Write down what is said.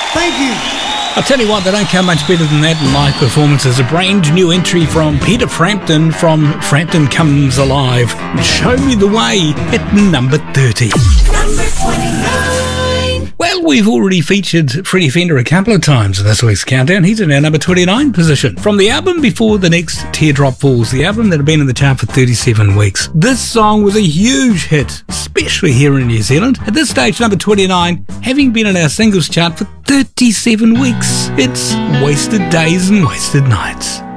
Thank you. I'll tell you what, they don't come much better than that in live performances. A brand new entry from Peter Frampton from Frampton Comes Alive. Show Me the Way at number 30. Number 29. Well, we've already featured Freddie Fender a couple of times in this week's countdown. He's in our number 29 position. From the album Before the Next Teardrop Falls, the album that had been in the chart for 37 weeks. This song was a huge hit, especially here in New Zealand. At this stage, number 29, having been in our singles chart for 37 weeks. It's Wasted Days and Wasted Nights.